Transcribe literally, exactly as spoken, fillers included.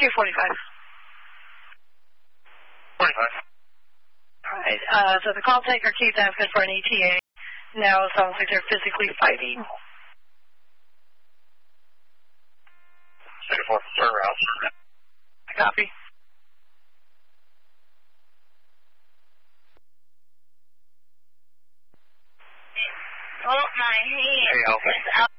Okay, forty-five. forty-five. All right, uh, so the call taker keeps asking for an E T A. Now it sounds like they're physically fighting. Singapore, turn around. Copy. Oh, my hand Hey, Alpha. is out.